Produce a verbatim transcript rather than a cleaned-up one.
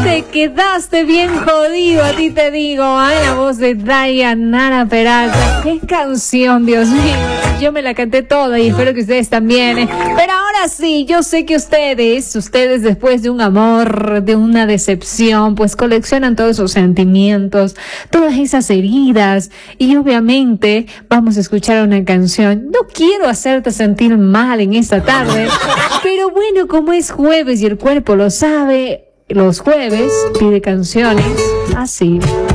Te quedaste bien jodido, a ti te digo. Ay, la voz de Dayanara Peralta. Qué canción, Dios mío. Yo me la canté toda y espero que ustedes también. ¿eh? Pero ahora sí, yo sé que ustedes, ustedes después de un amor, de una decepción, pues coleccionan todos esos sentimientos, todas esas heridas. Y obviamente vamos a escuchar una canción. No quiero hacerte sentir mal en esta tarde, pero bueno, como es jueves y el cuerpo lo sabe, los jueves pide canciones así.